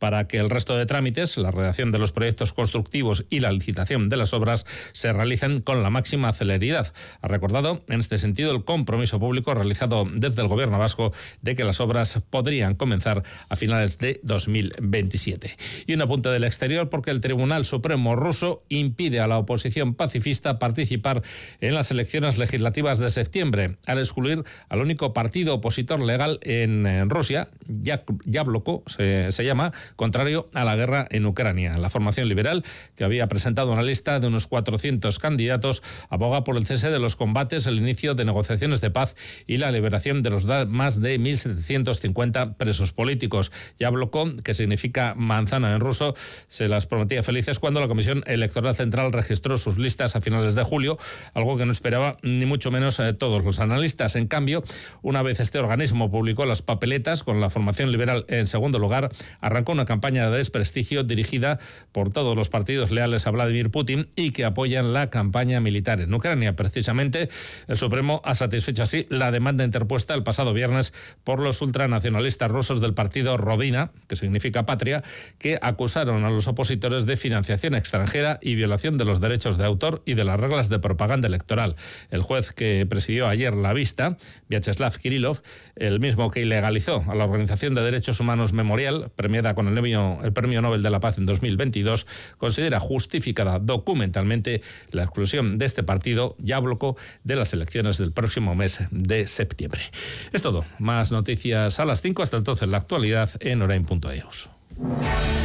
para que el resto de trámites, la redacción de los proyectos constructivos y la licitación de las obras se realicen con la máxima celeridad. Ha recordado en este sentido el compromiso público realizado desde el Gobierno vasco de que las obras podrían comenzar a finales de 2027. Y un apunte del exterior, porque el Tribunal Supremo ruso impide a la oposición pacifista participar en las elecciones legislativas de septiembre, al excluir al único partido opositor legal en Rusia, Yabloko se llama, contrario a la guerra en Ucrania. La formación liberal, que había presentado una lista de unos 400 candidatos, aboga por el cese de los combates, el inicio de negociaciones de paz y la liberación de los más de 1.750 presos políticos. Yabloko, que significa manzana en ruso, se las prometía felices cuando la Comisión Electoral Central registró sus listas a finales de julio, algo que no esperaba ni mucho menos todos los analistas. En cambio, una vez este organismo publicó las papeletas con la formación liberal en segundo lugar, arrancó una campaña de desprestigio dirigida por todos los partidos leales a Vladimir Putin y que apoyan la campaña militar en Ucrania. Precisamente, el Supremo ha satisfecho así la demanda interpuesta el pasado viernes por los ultranacionalistas rusos del partido Rodina, que significa patria, que acusaron a los opositores de financiación extranjera y violación de los derechos de autor y de las reglas de propaganda electoral. El juez que presidió ayer la vista, Vyacheslav Kirillov, el mismo que ilegalizó a la Organización de Derechos Humanos Memorial, premiada con el Premio Nobel de la Paz en 2022, considera justificada documentalmente la exclusión de este partido, Yabloko, de las elecciones del próximo mes de septiembre. Es todo. Más noticias a las 5. Hasta entonces, la actualidad en orain.eus.